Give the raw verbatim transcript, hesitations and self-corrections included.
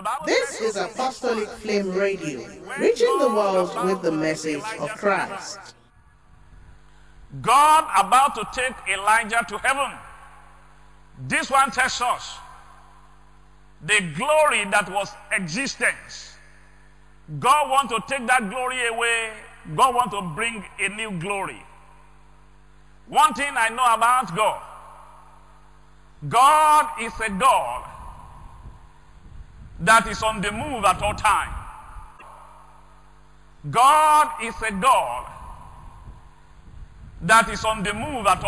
The Bible This says is Apostolic Flame Radio, reaching the world with the message of Christ. God about to take Elijah to heaven. This one tells us the glory that was existence. God wants to take that glory away. God wants to bring a new glory. One thing I know about God, God is a God that is on the move at all times. God is a God that is on the move at all